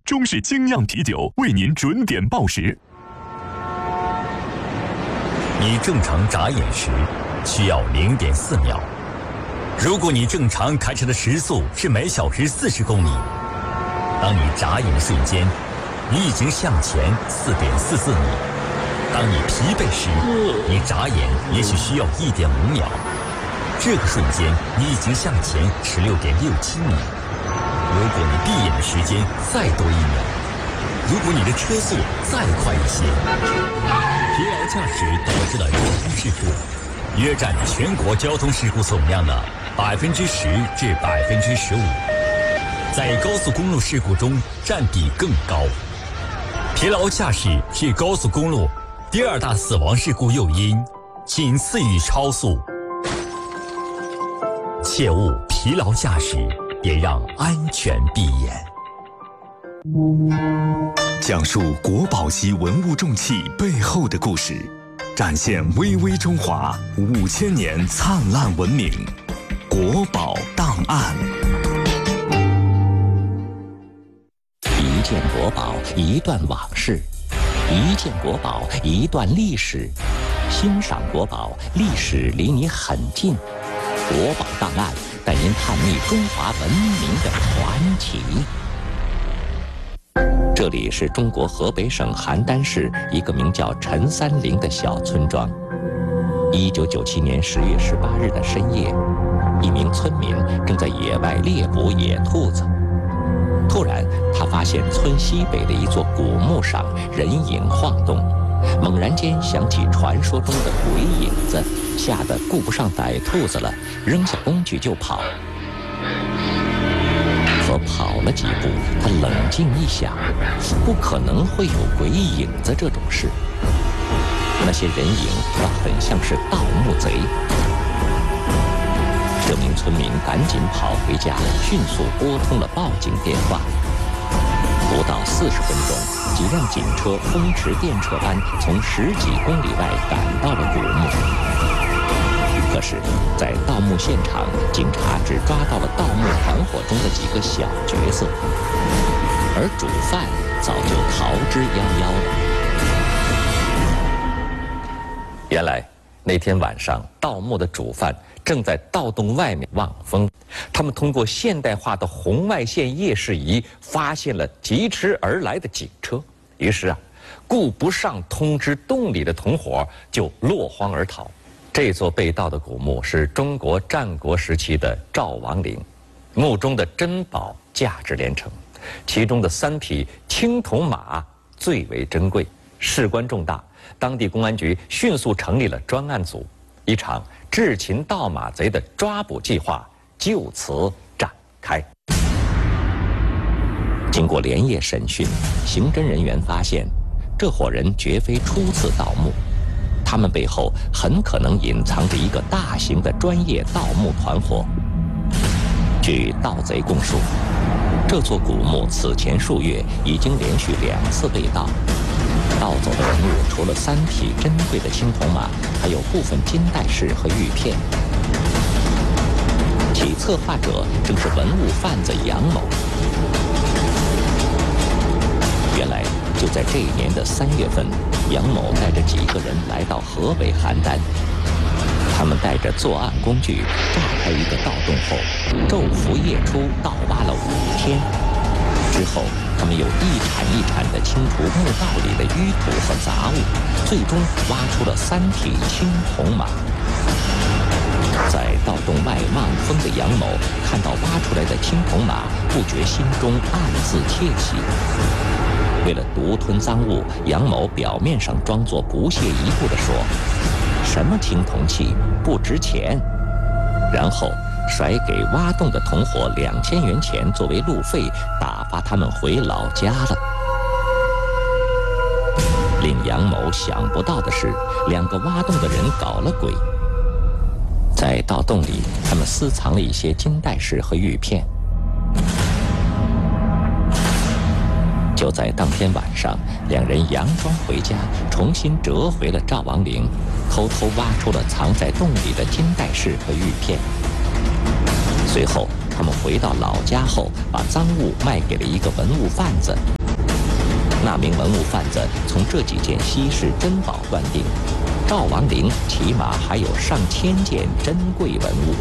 中式精酿啤酒为您准点报时。 你正常眨眼时需要0.4秒。如果你正常开车的时速是每小时40公里，当你眨眼的瞬间，你已经向前4.44米。当你疲惫时，你眨眼也许需要1.5秒。这个瞬间，你已经向前16.67米。如果你闭眼的时间再多1秒，如果你的车速再快一些，疲劳驾驶导致的交通事故，约占全国交通事故总量的10%至15%，在高速公路事故中占比更高。疲劳驾驶是高速公路第2大死亡事故诱因，仅次于超速。切勿疲劳驾驶，别让安全闭眼。 讲述国宝级文物重器背后的故事，展现巍巍中华5000年灿烂文明。国宝档案。 一件国宝，一段往事；一件国宝，一段历史。欣赏国宝，历史离你很近。国宝档案带您探秘中华文明的传奇。这里是中国河北省邯郸市一个名叫陈三陵的小村庄。1997年10月18日的深夜，一名村民正在野外猎捕野兔子。突然，他发现村西北的一座古墓上人影晃动，猛然间想起传说中的鬼影子，吓得顾不上逮兔子了，扔下工具就跑。可跑了几步，他冷静一想，不可能会有鬼影子这种事。那些人影倒很像是盗墓贼。这名村民赶紧跑回家，迅速拨通了报警电话。不到40分钟，几辆警车风驰电掣般从10几公里外赶到了古墓。可是，在盗墓现场，警察只抓到了盗墓团伙中的几个小角色，而主犯早就逃之夭夭了。原来，那天晚上，盗墓的主犯正在盗洞外面望风，他们通过现代化的红外线夜视仪发现了疾驰而来的警车，于是顾不上通知洞里的同伙，就落荒而逃。这座被盗的古墓是中国战国时期的赵王陵，墓中的珍宝价值连城，其中的3匹青铜马最为珍贵，事关重大。当地公安局迅速成立了专案组，一场制擒盗马贼的抓捕计划就此展开。经过连夜审讯，刑侦人员发现，这伙人绝非初次盗墓，他们背后很可能隐藏着一个大型的专业盗墓团伙。据盗贼供述，这座古墓此前数月已经连续2次被盗。盗走的文物除了3匹珍贵的青铜马，还有部分金带饰和玉片。其策划者正是文物贩子杨某。原来就在这一年的3月份，杨某带着几个人来到河北邯郸。他们带着作案工具，炸开一个盗洞后，昼伏夜出，盗挖了5天。之后，他们又一铲一铲地清除墓道里的淤土和杂物，最终挖出了3匹青铜马。在盗洞外望风的杨某看到挖出来的青铜马，不觉心中暗自窃喜。为了独吞赃物，杨某表面上装作不屑一顾地说：“什么青铜器，不值钱。”然后甩给挖洞的同伙2000元钱作为路费，打发他们回老家了。令杨某想不到的是，2个挖洞的人搞了鬼。在盗洞里，他们私藏了一些金带饰和玉片。就在当天晚上，2人佯装回家，重新折回了赵王陵，偷偷挖出了藏在洞里的金带饰和玉片。随后，他们回到老家后，把赃物卖给了一个文物贩子， 那名文物贩子从这几件稀世珍宝断定，赵王陵起码还有上千件珍贵文物。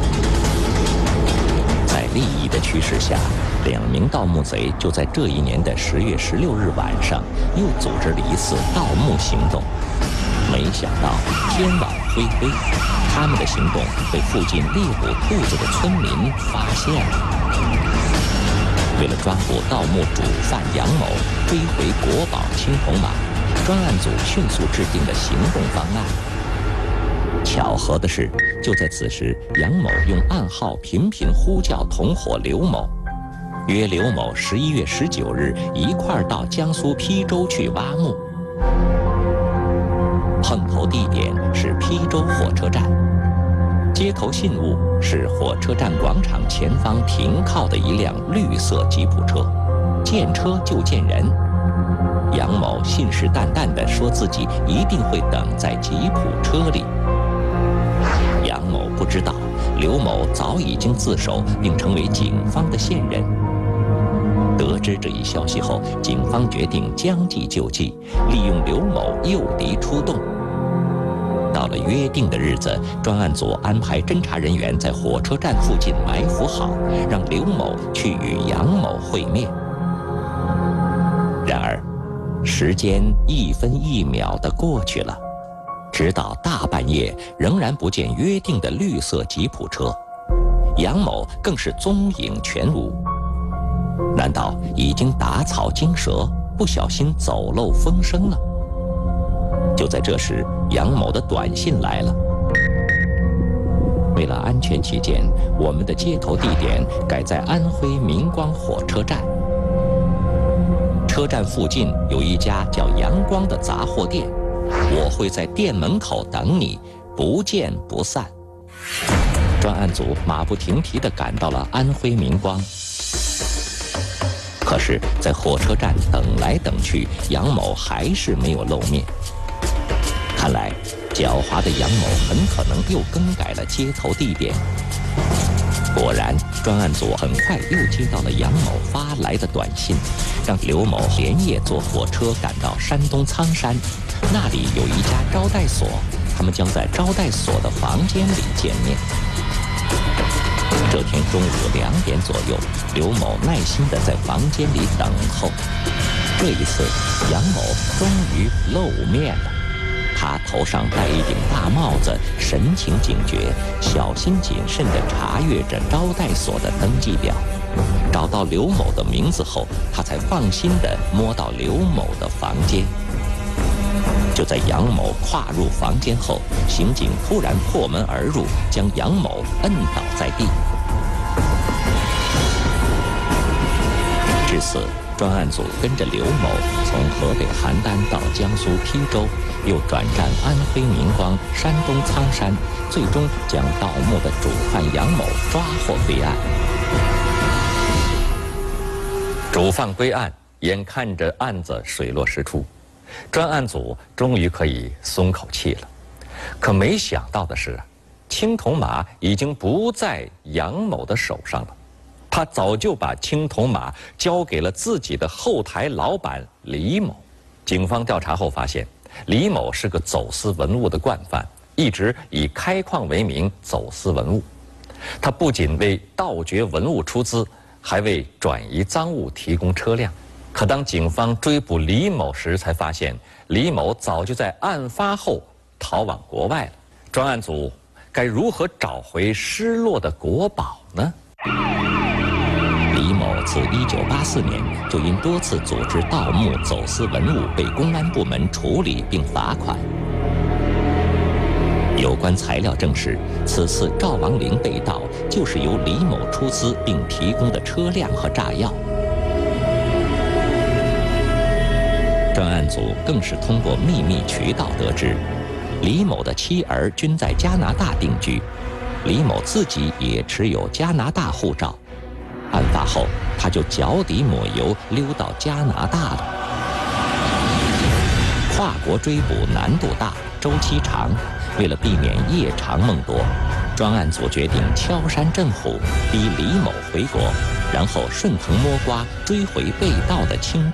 在利益的驱使下，2名盗墓贼就在这一年的10月16日晚上又组织了一次盗墓行动。没想到天网恢恢，他们的行动被附近猎捕兔子的村民发现了。为了抓捕盗墓主犯杨某，追回国宝青铜马，专案组迅速制定了行动方案。巧合的是，就在此时，杨某用暗号频频呼叫同伙刘某，约刘某11月19日一块儿到江苏邳州去挖墓。碰头地点是邳州火车站，接头信物是火车站广场前方停靠的一辆绿色吉普车，见车就见人。杨某信誓旦旦地说自己一定会等在吉普车里。杨某不知道，刘某早已经自首并成为警方的线人。得知这一消息后，警方决定将计就计，利用刘某诱敌出动。到了约定的日子，专案组安排侦查人员在火车站附近埋伏好，让刘某去与杨某会面。然而，时间1分1秒地过去了，直到大半夜仍然不见约定的绿色吉普车，杨某更是踪影全无。难道已经打草惊蛇，不小心走漏风声了？就在这时，杨某的短信来了。为了安全起见，我们的接头地点改在安徽明光火车站。车站附近有一家叫阳光的杂货店，我会在店门口等你，不见不散。专案组马不停蹄地赶到了安徽明光。可是，在火车站等来等去，杨某还是没有露面。看来，狡猾的杨某很可能又更改了接头地点。果然，专案组很快又接到了杨某发来的短信，让刘某连夜坐火车赶到山东苍山，那里有一家招待所，他们将在招待所的房间里见面。这天中午2点左右，刘某耐心地在房间里等候。这一次，杨某终于露面了。他头上戴一顶大帽子，神情警觉，小心谨慎地查阅着招待所的登记表。找到刘某的名字后，他才放心地摸到刘某的房间。就在杨某跨入房间后，刑警突然破门而入，将杨某摁倒在地。至此，专案组跟着刘某从河北邯郸到江苏邳州，又转战安徽明光、山东苍山，最终将盗墓的主犯杨某抓获归案。主犯归案，眼看着案子水落石出，专案组终于可以松口气了。可没想到的是，青铜马已经不在杨某的手上了。他早就把青铜马交给了自己的后台老板李某。警方调查后发现，李某是个走私文物的惯犯，一直以开矿为名走私文物。他不仅为盗掘文物出资，还为转移赃物提供车辆。可当警方追捕李某时，才发现李某早就在案发后逃往国外了。专案组该如何找回失落的国宝呢？李某自1984年就因多次组织盗墓走私文物被公安部门处理并罚款。有关材料证实，此次赵王陵被盗就是由李某出资并提供的车辆和炸药。专案组更是通过秘密渠道得知，李某的妻儿均在加拿大定居，李某自己也持有加拿大护照。案发后，他就脚底抹油溜到加拿大了。跨国追捕难度大，周期长，为了避免夜长梦多，专案组决定敲山震虎，逼李某回国，然后顺藤摸瓜追回被盗的青